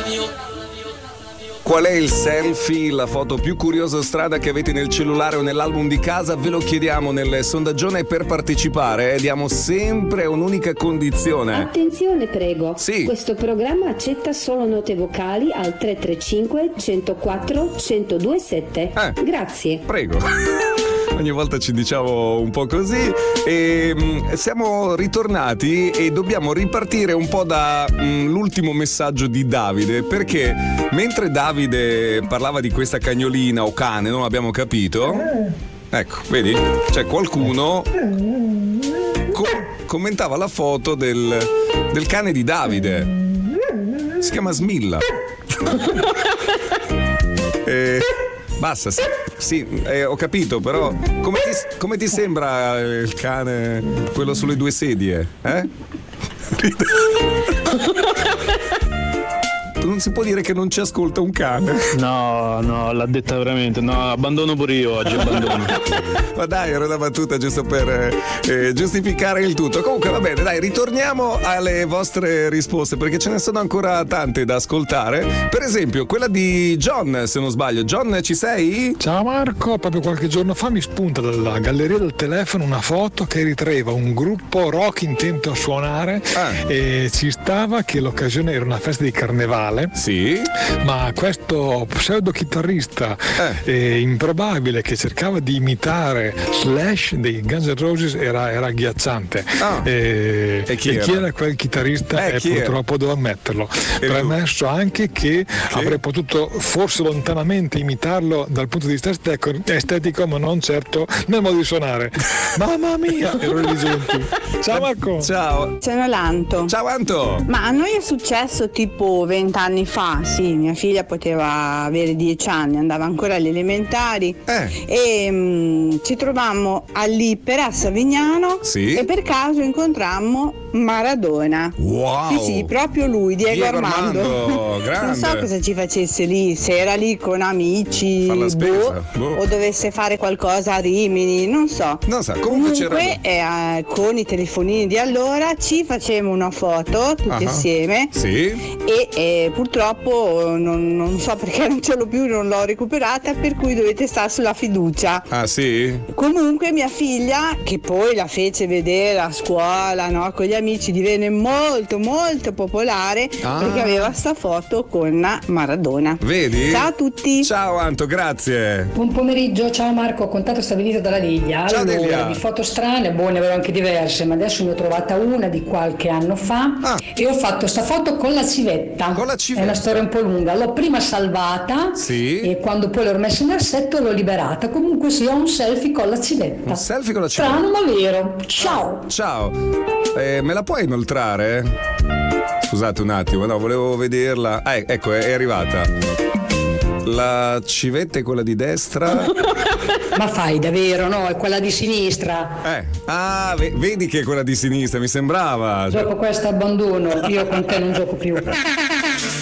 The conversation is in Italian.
Qual è il selfie, la foto più curiosa o strana che avete nel cellulare o nell'album di casa? Ve lo chiediamo nel sondaggione. Per partecipare diamo sempre un'unica condizione. Attenzione prego, sì. Questo programma accetta solo note vocali al 335 104 1027. Grazie. Prego. Ogni volta ci diciamo un po' così e siamo ritornati e dobbiamo ripartire un po' da l'ultimo messaggio di Davide, perché mentre Davide parlava di questa cagnolina o cane, non abbiamo capito, ecco, vedi? C'è qualcuno commentava la foto del cane di Davide, si chiama Smilla. Basta, sì, ho capito, però come ti sembra il cane, quello sulle due sedie? Non si può dire che non ci ascolta un cane. No, l'ha detta veramente. No, abbandono pure io oggi, abbandono. Ma dai, era una battuta giusto per giustificare il tutto. Comunque va bene, dai, ritorniamo alle vostre risposte, perché ce ne sono ancora tante da ascoltare. Per esempio, quella di John, se non sbaglio. John, ci sei? Ciao Marco, proprio qualche giorno fa mi spunta dalla galleria del telefono una foto che ritraeva un gruppo rock intento a suonare e ci stava che l'occasione era una festa di carnevale. Sì. Ma questo pseudo chitarrista improbabile che cercava di imitare Slash dei Guns N' Roses era agghiacciante. E chi era quel chitarrista? Purtroppo devo ammetterlo. Premesso anche che avrei potuto forse lontanamente imitarlo dal punto di vista estetico, ma non certo nel modo di suonare. Mamma mia, ero religente. Ciao Marco. Ciao. Sono l'Anto. Ciao Anto. Ma a noi è successo tipo 20 anni fa, sì, mia figlia poteva avere 10 anni, andava ancora alle elementari e ci trovammo all'Ippera a Savignano e per caso incontrammo Maradona. Wow. Sì, proprio lui, Diego Armando. Grande. Non so cosa ci facesse lì, se era lì con amici o dovesse fare qualcosa a Rimini, non so. Comunque con i telefonini di allora ci facemmo una foto tutti insieme e purtroppo non so perché non ce l'ho più, non l'ho recuperata, per cui dovete stare sulla fiducia. Ah sì? Comunque mia figlia, che poi la fece vedere a scuola, no, con gli amici, divenne molto molto popolare perché aveva sta foto con Maradona. Vedi? Ciao a tutti. Ciao Anto, grazie. Buon pomeriggio, ciao Marco, ho contato stabilito dalla Liglia. Ciao allora, Delia. di foto strane, ne avevo anche diverse, ma adesso ne ho trovata una di qualche anno fa e ho fatto sta foto con la civetta. È una storia un po' lunga, l'ho prima salvata e quando poi l'ho rimessa in assetto l'ho liberata. Comunque ho un selfie con la civetta. Un selfie con la civetta? Strano ma vero. Ciao. Ciao. Me la puoi inoltrare? Scusate un attimo, no, volevo vederla. Ecco, è arrivata. La civetta è quella di destra. Ma fai davvero, no? È quella di sinistra. Vedi che è quella di sinistra, mi sembrava. Dopo questo abbandono, io con te non gioco più.